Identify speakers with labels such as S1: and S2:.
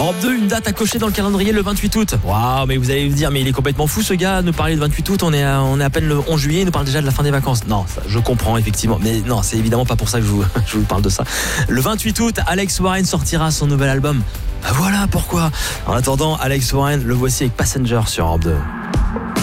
S1: Europe 2, une date à cocher dans le calendrier le 28 août. Waouh, mais vous allez me dire, mais il est complètement fou ce gars, nous parler de 28 août, on est à peine le 11 juillet, il nous parle déjà de la fin des vacances. Non, ça, je comprends effectivement, mais non, c'est évidemment pas pour ça que je vous parle de ça. Le 28 août, Alex Warren sortira son nouvel album. Voilà pourquoi. En attendant, Alex Warren, le voici avec Passenger sur Europe 2.